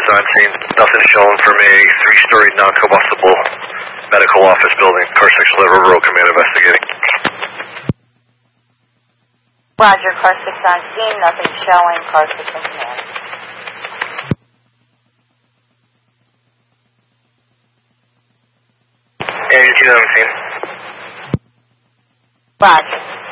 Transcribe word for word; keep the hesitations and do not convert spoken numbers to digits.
is on scene. Nothing shown from a three-story non-combustible medical office building. Car six eleven River Road Command investigating. Roger, car six on scene. Nothing showing. Car six in command. And you on scene. Roger.